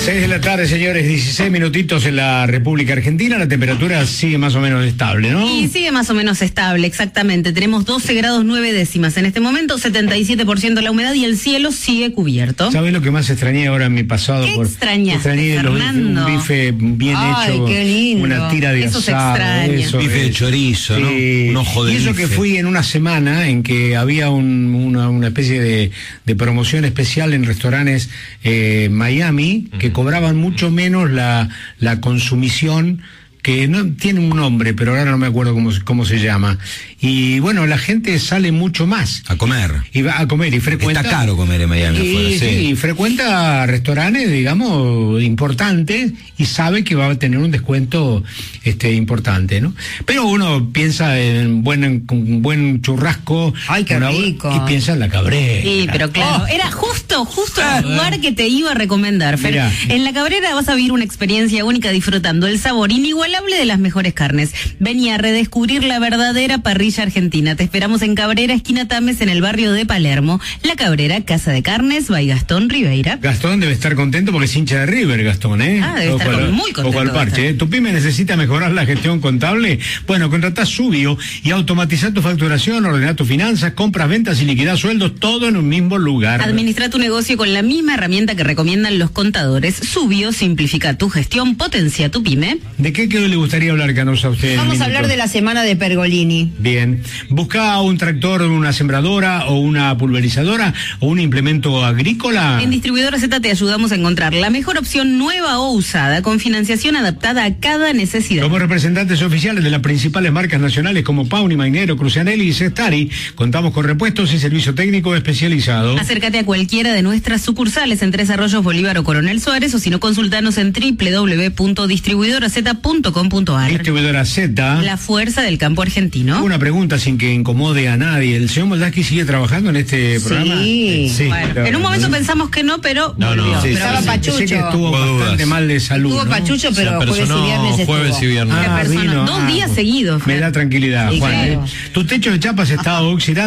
6 de la tarde, señores, 16 minutitos en la República Argentina. La temperatura sigue más o menos estable, ¿no? Y sigue más o menos estable, exactamente. Tenemos 12 grados 9 décimas en este momento, 77% la humedad y el cielo sigue cubierto. ¿Sabes lo que más extrañé ahora en mi pasado? ¿Qué extrañaste, extrañé Fernando? un bife bien hecho. Qué lindo. Una tira de Eso se asado. extraña. Eso, Bife de chorizo, ¿no? Un ojo de Y eso bife. que fui en una semana en que había una especie de promoción especial en restaurantes Miami, que cobraban mucho menos la consumición, que no tiene un nombre, pero ahora no me acuerdo cómo se llama. Y bueno, la gente sale mucho más. A comer. Y va a comer y frecuenta. Está caro comer en Miami afuera, Sí, y frecuenta restaurantes, digamos, importantes y sabe que va a tener un descuento importante, ¿no? Pero uno piensa en un buen churrasco. Ay, qué rico. Y piensa en la Cabrera. Sí, pero claro, era justo el lugar que te iba a recomendar, Fer. Mirá. En La Cabrera vas a vivir una experiencia única disfrutando el sabor inigualable de las mejores carnes. Vení a redescubrir la verdadera parrilla argentina. Te esperamos en Cabrera, esquina Tames, en el barrio de Palermo. La Cabrera, Casa de Carnes, by Gastón Ribeira. Gastón debe estar contento porque es hincha de River, Gastón, ¿eh? Ah, debe estar muy contento. Ojo al parche, ¿eh? ¿Tu pyme necesita mejorar la gestión contable? Bueno, contratá Subio y automatizá tu facturación, ordená tus finanzas, compras, ventas y liquidá sueldos, todo en un mismo lugar. Administra tu negocio con la misma herramienta que recomiendan los contadores. Subio simplifica tu gestión, potencia tu pyme. ¿De qué le gustaría hablar, Canosa, a usted? Vamos a hablar de la semana de Pergolini. Bien. ¿Busca un tractor, una sembradora o una pulverizadora o un implemento agrícola? En Distribuidora Z te ayudamos a encontrar la mejor opción nueva o usada con financiación adaptada a cada necesidad. Como representantes oficiales de las principales marcas nacionales como Pauni, Mainero, Crucianelli y Cestari, contamos con repuestos y servicio técnico especializado. Acércate a cualquiera de nuestras sucursales en Tres Arroyos, Bolívar o Coronel Suárez, o si no, consultanos en www.distribuidoraz.com.ar. Distribuidora Z. La fuerza del campo argentino. Una pregunta sin que incomode a nadie. ¿El señor Moldaski sigue trabajando en este programa? Sí. Bueno, en un momento pensamos que no, pero volvió. Sí, Estaba sé Pachucho. que estuvo bastante mal de salud, Estuvo ¿no? Pachucho, pero Se jueves y apersonó viernes estuvo. jueves y viernes. Dos días seguidos. Me da tranquilidad, Sí, Juan. claro. Tu techo de chapas está oxidado.